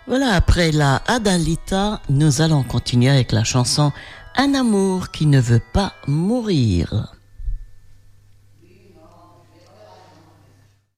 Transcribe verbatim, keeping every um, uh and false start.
Voilà, après la Adalita, nous allons continuer avec la chanson Un amour qui ne veut pas mourir.